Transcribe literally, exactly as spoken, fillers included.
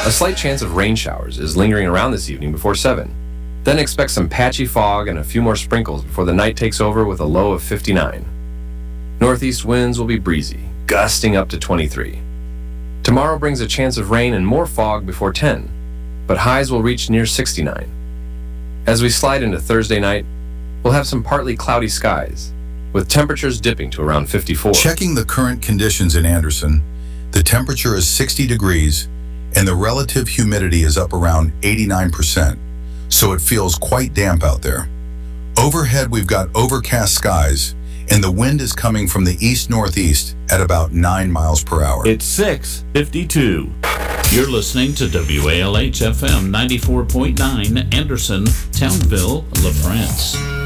A slight chance of rain showers is lingering around this evening before seven. Then expect some patchy fog and a few more sprinkles before the night takes over with a low of fifty-nine. Northeast winds will be breezy, gusting up to twenty-three. Tomorrow brings a chance of rain and more fog before ten, but highs will reach near sixty-nine. As we slide into Thursday night, we'll have some partly cloudy skies, with temperatures dipping to around fifty-four. Checking the current conditions in Anderson, the temperature is sixty degrees and the relative humidity is up around eighty-nine percent, so it feels quite damp out there. Overhead, we've got overcast skies, and the wind is coming from the east-northeast at about nine miles per hour. It's six fifty-two. You're listening to W A L H F M ninety-four point nine, Anderson, Townville, LaFrance.